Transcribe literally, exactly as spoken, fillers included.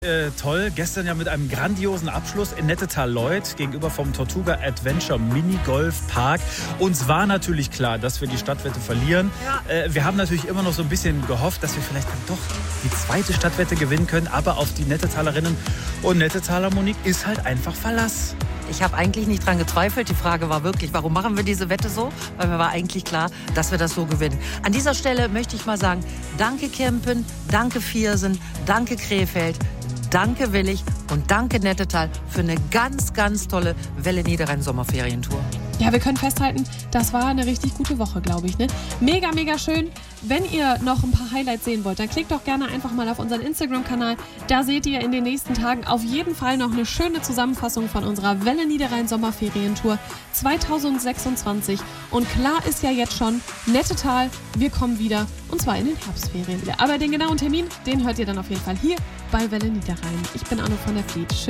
Äh, toll, gestern ja mit einem grandiosen Abschluss in Nettetal-Lloyd gegenüber vom Tortuga Adventure Minigolf Park. Uns war natürlich klar, dass wir die Stadtwette verlieren. Ja. Äh, wir haben natürlich immer noch so ein bisschen gehofft, dass wir vielleicht dann doch die zweite Stadtwette gewinnen können. Aber auf die Nettetalerinnen und Nettetaler, Monique, ist halt einfach Verlass. Ich habe eigentlich nicht dran gezweifelt. Die Frage war wirklich, warum machen wir diese Wette so? Weil mir war eigentlich klar, dass wir das so gewinnen. An dieser Stelle möchte ich mal sagen, danke Kempen, danke Viersen, danke Krefeld, danke Willig und danke Nettetal für eine ganz, ganz tolle Welle Niederrhein Sommerferientour. Ja, wir können festhalten, das war eine richtig gute Woche, glaube ich. Ne? Mega, mega schön. Wenn ihr noch ein paar Highlights sehen wollt, dann klickt doch gerne einfach mal auf unseren Instagram-Kanal. Da seht ihr in den nächsten Tagen auf jeden Fall noch eine schöne Zusammenfassung von unserer Welle Niederrhein Sommerferientour zwanzig sechsundzwanzig. Und klar ist ja jetzt schon, Nettetal, wir kommen wieder, und zwar in den Herbstferien wieder. Aber den genauen Termin, den hört ihr dann auf jeden Fall hier bei Welle Niederrhein. Ich bin Anno von der Fleet. Schön